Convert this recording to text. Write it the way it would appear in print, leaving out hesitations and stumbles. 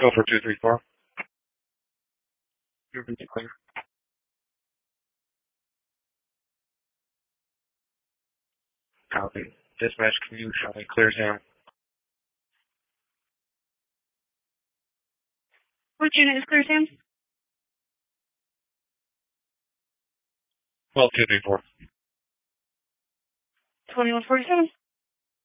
Go for 234. Moving to clear. Copy. Dispatch, can you show me clear Sam? Which unit is clear, Sam? 12234. 2147.